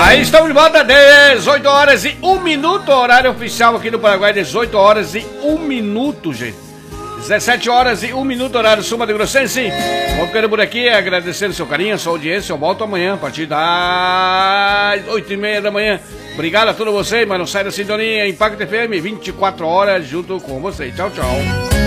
Aí estamos de volta, 18 horas e 1 minuto, horário oficial aqui no Paraguai, 18 horas e 1 minuto, gente. 17 horas e 1 minuto, horário Sul Mato Grossense. Vamos ficando por aqui, agradecendo seu carinho, sua audiência. Eu volto amanhã, a partir das 8h30 da manhã. Obrigado a todos vocês, mas não sai da sintonia. Impacto FM, 24 horas junto com vocês. Tchau, tchau.